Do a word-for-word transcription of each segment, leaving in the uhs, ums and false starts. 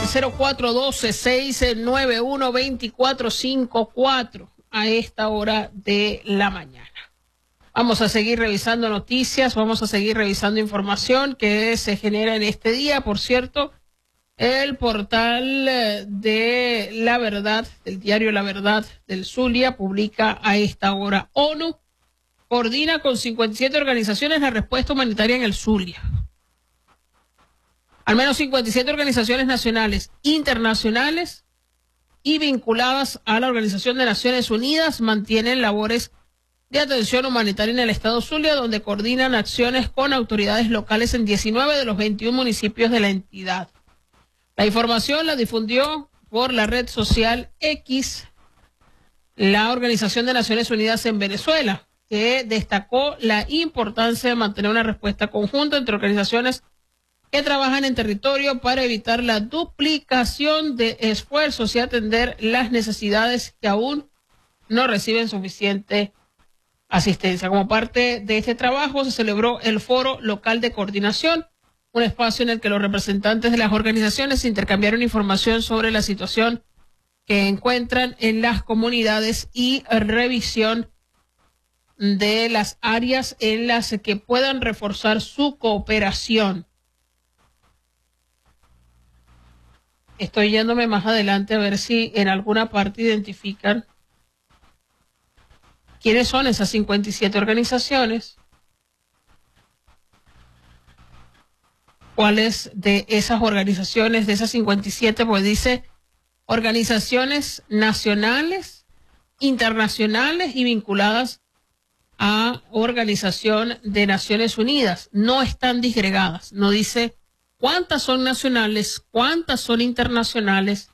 cero cuatro uno dos, seis nueve uno, dos cuatro cinco cuatro a esta hora de la mañana. Vamos a seguir revisando noticias, vamos a seguir revisando información que se genera en este día. Por cierto, el portal de La Verdad, del diario La Verdad del Zulia, publica a esta hora: ONU coordina con cincuenta y siete organizaciones la respuesta humanitaria en el Zulia. Al menos cincuenta y siete organizaciones nacionales, internacionales y vinculadas a la Organización de Naciones Unidas mantienen labores de atención humanitaria en el estado Zulia, donde coordinan acciones con autoridades locales en diecinueve de los veintiún municipios de la entidad. La información la difundió por la red social X la Organización de Naciones Unidas en Venezuela, que destacó la importancia de mantener una respuesta conjunta entre organizaciones que trabajan en territorio para evitar la duplicación de esfuerzos y atender las necesidades que aún no reciben suficiente asistencia. Como parte de este trabajo se celebró el Foro Local de Coordinación, un espacio en el que los representantes de las organizaciones intercambiaron información sobre la situación que encuentran en las comunidades y revisión de las áreas en las que puedan reforzar su cooperación. Estoy yéndome más adelante a ver si en alguna parte identifican quiénes son esas cincuenta y siete organizaciones, cuáles de esas organizaciones, de esas cincuenta y siete, pues dice organizaciones nacionales, internacionales y vinculadas a Organización de Naciones Unidas. No están disgregadas, no dice cuántas son nacionales, cuántas son internacionales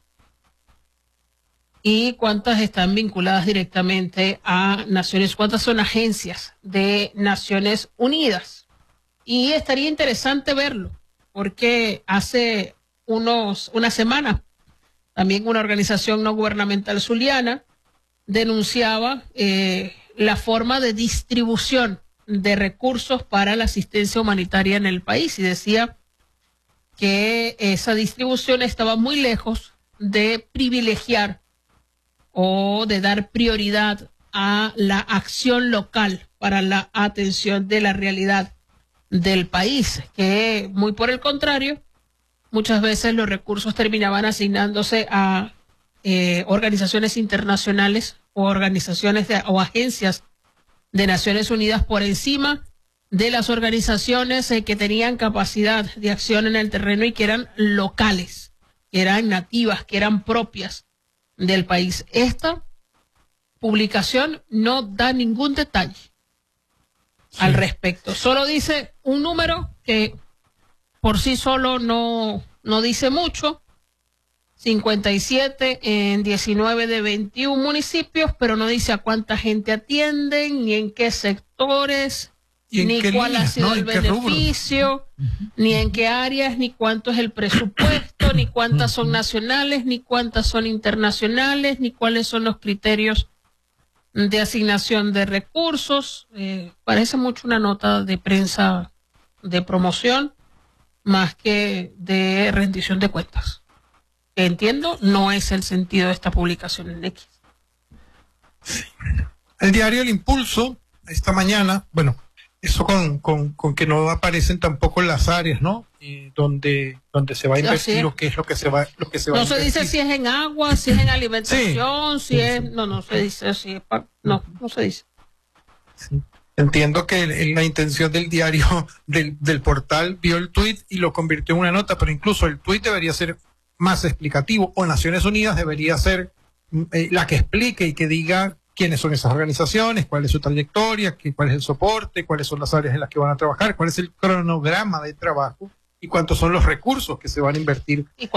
y cuántas están vinculadas directamente a Naciones, cuántas son agencias de Naciones Unidas. Y estaría interesante verlo, porque hace unos, una semana también una organización no gubernamental zuliana denunciaba eh, la forma de distribución de recursos para la asistencia humanitaria en el país y decía que esa distribución estaba muy lejos de privilegiar o de dar prioridad a la acción local para la atención de la realidad del país, que muy por el contrario, muchas veces los recursos terminaban asignándose a eh, organizaciones internacionales o organizaciones de, o agencias de Naciones Unidas por encima de las organizaciones eh, que tenían capacidad de acción en el terreno y que eran locales, que eran nativas, que eran propias del país. Esta publicación no da ningún detalle sí. al respecto. Solo dice un número que por sí solo no, no dice mucho. cincuenta y siete en diecinueve de veintiún municipios, pero no dice a cuánta gente atienden, ni en qué sectores, ni cuál línea, ha sido ¿no? el beneficio, uh-huh. ni en qué áreas, ni cuánto es el presupuesto, ni cuántas son nacionales, ni cuántas son internacionales, ni cuáles son los criterios de asignación de recursos. Eh, parece mucho una nota de prensa de promoción más que de rendición de cuentas. Que entiendo no es el sentido de esta publicación en X. Sí. El diario El Impulso, esta mañana, bueno, eso con, con, con que no aparecen tampoco las áreas, ¿no? Eh, donde, donde se va a invertir, lo que es lo que se va, lo que se va no a invertir. No se dice si es en agua, si es en alimentación, sí, si sí, es, sí. no, no se dice, si es pa... no, no se dice. Sí. Entiendo que el, la intención del diario, del, del portal, vio el tuit y lo convirtió en una nota, pero incluso el tuit debería ser más explicativo, o Naciones Unidas debería ser eh, la que explique y que diga quiénes son esas organizaciones, cuál es su trayectoria, qué, cuál es el soporte, cuáles son las áreas en las que van a trabajar, cuál es el cronograma de trabajo y cuántos son los recursos que se van a invertir